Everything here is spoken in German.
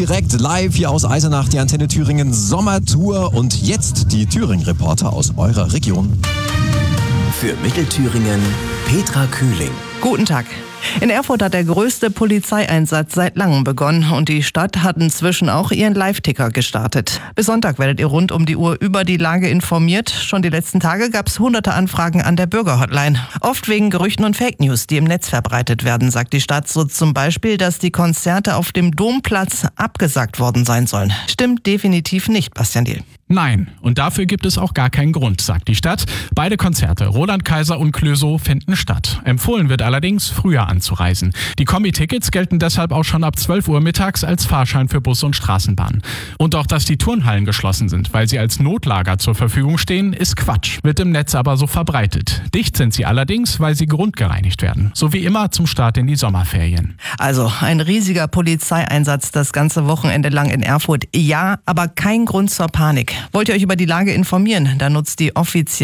direkt live hier aus Eisenach, die Antenne Thüringen Sommertour. Und jetzt die Thüringen-Reporter aus eurer Region. Für Mittelthüringen Petra Kühling. Guten Tag. In Erfurt hat der größte Polizeieinsatz seit langem begonnen und die Stadt hat inzwischen auch ihren Live-Ticker gestartet. Bis Sonntag werdet ihr rund um die Uhr über die Lage informiert. Schon die letzten Tage gab es hunderte Anfragen an der Bürgerhotline. Oft wegen Gerüchten und Fake News, die im Netz verbreitet werden, sagt die Stadt. So zum Beispiel, dass die Konzerte auf dem Domplatz abgesagt worden sein sollen. Stimmt definitiv nicht, Bastian Diehl. Nein, und dafür gibt es auch gar keinen Grund, sagt die Stadt. Beide Konzerte, Roland Kaiser und Clouseau, finden statt. Empfohlen wird allerdings, früher anzureisen. Die Kombi-Tickets gelten deshalb auch schon ab 12 Uhr mittags als Fahrschein für Bus und Straßenbahn. Und auch, dass die Turnhallen geschlossen sind, weil sie als Notlager zur Verfügung stehen, ist Quatsch, wird im Netz aber so verbreitet. Dicht sind sie allerdings, weil sie grundgereinigt werden. So wie immer zum Start in die Sommerferien. Also ein riesiger Polizeieinsatz das ganze Wochenende lang in Erfurt. Ja, aber kein Grund zur Panik. Wollt ihr euch über die Lage informieren? Dann nutzt die offizielle